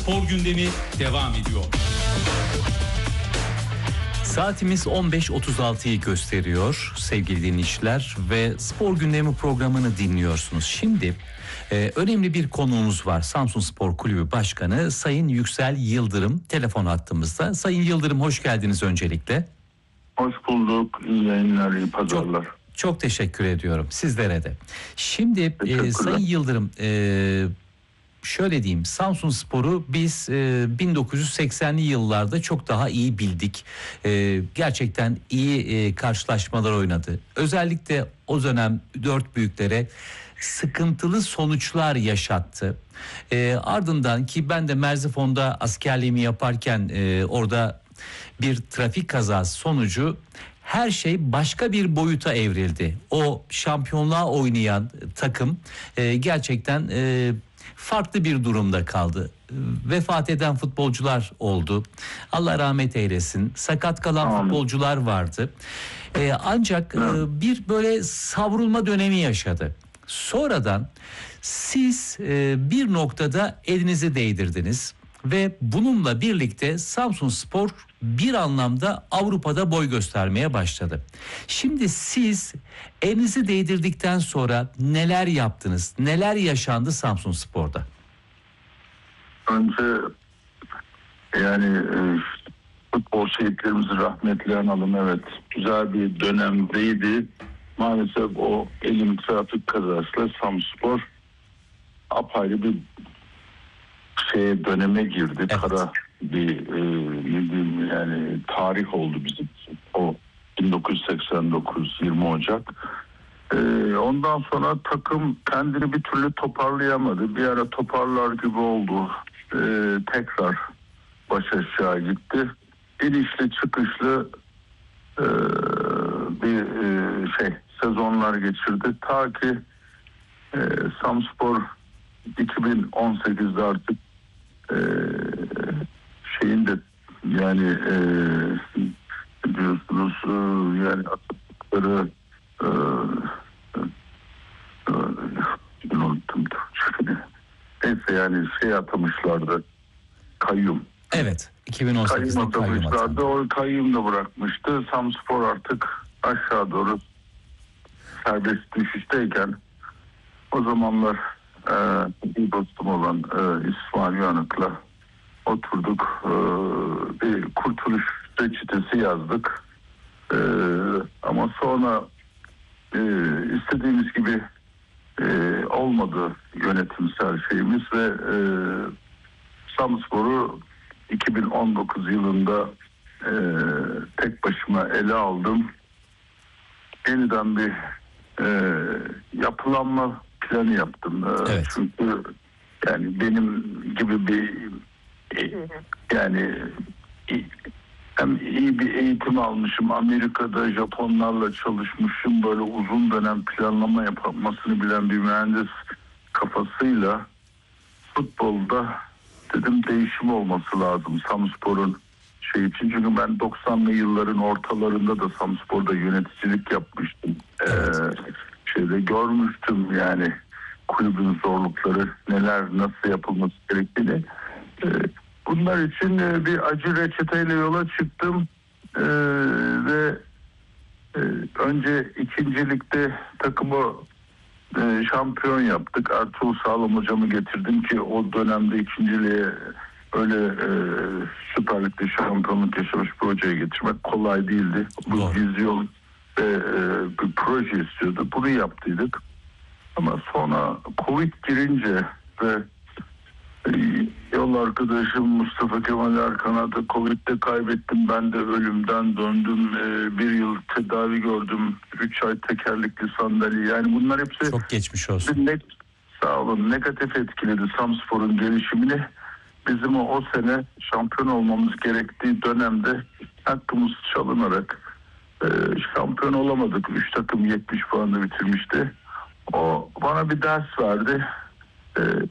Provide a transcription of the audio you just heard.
Spor gündemi devam ediyor. Saatimiz 15.36'yı gösteriyor sevgili dinleyiciler ve spor gündemi programını dinliyorsunuz. Şimdi önemli bir konuğumuz var. Samsunspor Kulübü Başkanı Sayın Yüksel Yıldırım telefon hattımızda. Sayın Yıldırım, hoş geldiniz öncelikle. Hoş bulduk. İyi yayınlar, iyi pazarlar. Çok teşekkür ediyorum sizlere de. Şimdi Sayın Yıldırım, şöyle diyeyim, Samsunspor'u biz 1980'li yıllarda çok daha iyi bildik. Gerçekten iyi karşılaşmalar oynadı. Özellikle o dönem dört büyüklere sıkıntılı sonuçlar yaşattı. Ardından ki ben de Merzifon'da askerliğimi yaparken orada bir trafik kazası sonucu her şey başka bir boyuta evrildi. O şampiyonluğa oynayan takım gerçekten farklı bir durumda kaldı. Vefat eden futbolcular oldu. Allah rahmet eylesin. Sakat kalan futbolcular vardı. Ancak bir böyle savrulma dönemi yaşadı. Sonradan siz bir noktada elinizi değdirdiniz ve bununla birlikte Samsunspor bir anlamda Avrupa'da boy göstermeye başladı. Şimdi siz elinizi değdirdikten sonra neler yaptınız? Neler yaşandı Samsunspor'da? Önce yani futbol şehitlerimizi rahmetle analım. Evet, güzel bir dönemdeydi. Maalesef o elim trafik kazasıyla Samsunspor apayrı bir döneme girdi. Evet. Kara bir ne diyeyim yani tarih oldu bizim o 1989 20 Ocak. Ondan sonra takım kendini bir türlü toparlayamadı. Bir ara toparlar gibi oldu. Tekrar baş aşağı gitti. İnişli çıkışlı bir sezonlar geçirdi. Ta ki Samsunspor 2018'de artık şeyinde yani biliyorsunuz yani atıkları unuttum. Neyse yani atamışlardı. Kayyum. Evet. 2018'de kayyum atamışlardı. O kayyum da bırakmıştı. Samsunspor artık aşağı doğru serbest düşüşteyken o zamanlar bir dostum olan İsmail Yanık'la oturduk, bir kurtuluş reçetesi yazdık. Ama sonra istediğimiz gibi olmadı yönetimsel şeyimiz ve Samsunspor'u 2019 yılında tek başıma ele aldım. Yeniden bir yapılanma planı yaptım. Evet. Çünkü yani benim gibi bir yani hem iyi bir eğitim almışım, Amerika'da Japonlarla çalışmışım, böyle uzun dönem planlama yapmasını bilen bir mühendis kafasıyla futbolda dedim değişim olması lazım Samsunspor'un için. Çünkü ben 90'lı yılların ortalarında da Samsunspor'da yöneticilik yapmıştım. Görmüştüm yani kulübün zorlukları, neler nasıl yapılması gerektiğini. Bunlar için bir acı reçeteyle yola çıktım ve önce ikincilikte takımı şampiyon yaptık. Ertuğrul Sağlam hocamı getirdim ki o dönemde ikinciliğe öyle Süper Lig'de şampiyonluk yaşamış bir hocayı getirmek kolay değildi. Bu vizyon ve bir proje istiyordu. Bunu yaptıydık. Ama sonra Covid girince ve yol arkadaşım Mustafa Kemal Erkan'a da Covid'de kaybettim. Ben de ölümden döndüm. Bir yıl tedavi gördüm. 3 ay tekerlekli sandalye. Yani bunlar hepsi çok geçmiş olsun. Sağ olun. Negatif etkiledi Samsunspor'un gelişimini. Bizim o sene şampiyon olmamız gerektiği dönemde hakkımız çalınarak şampiyon olamadık. 3 takım 70 puanla bitirmişti. O bana bir ders verdi.